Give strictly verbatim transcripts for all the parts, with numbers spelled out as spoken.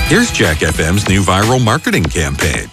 Here's Jack F M's new viral marketing campaign.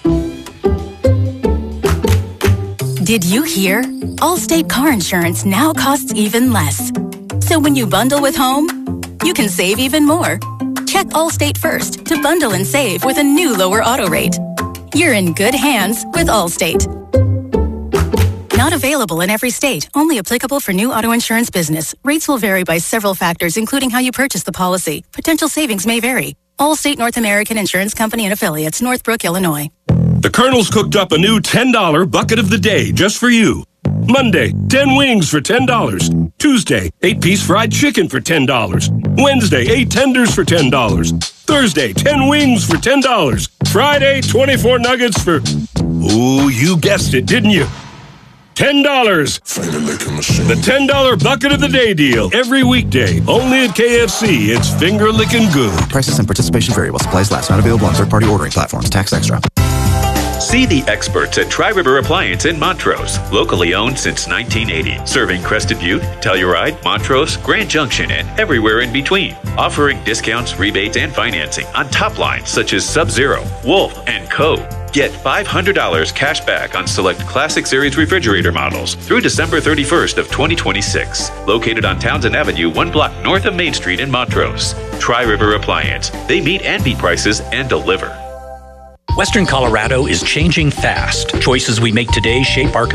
Did you hear? Allstate car insurance now costs even less. So when you bundle with home, you can save even more. Check Allstate first to bundle and save with a new lower auto rate. You're in good hands with Allstate. Not available in every state. Only applicable for new auto insurance business. Rates will vary by several factors, including how you purchase the policy. Potential savings may vary. Allstate North American Insurance Company and Affiliates, Northbrook, Illinois. The Colonel's cooked up a new ten dollar bucket of the day just for you. Monday, ten wings for ten dollars. Tuesday, eight piece fried chicken for ten dollars. Wednesday, eight tenders for ten dollars. Thursday, ten wings for ten dollars. Friday, twenty-four nuggets for... Ooh, you guessed it, didn't you? ten dollars. The ten dollar bucket of the day deal. Every weekday. Only at K F C. It's finger licking good. Prices and participation vary while supplies last. Not available on third-party ordering platforms. Tax extra. See the experts at Tri-River Appliance in Montrose. Locally owned since nineteen eighty. Serving Crested Butte, Telluride, Montrose, Grand Junction, and everywhere in between. Offering discounts, rebates, and financing on top lines such as Sub-Zero, Wolf, and Co. Get five hundred dollars cash back on select Classic Series refrigerator models through December thirty-first of twenty twenty-six. Located on Townsend Avenue, one block north of Main Street in Montrose. Tri-River Appliance. They meet and beat prices and deliver. Western Colorado is changing fast. Choices we make today shape our